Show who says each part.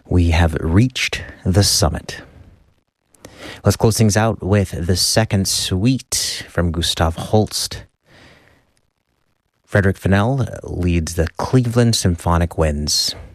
Speaker 1: We have reached the summit. Let's close things out with the second suite from Gustav Holst. Frederick Fennell leads the Cleveland Symphonic Winds.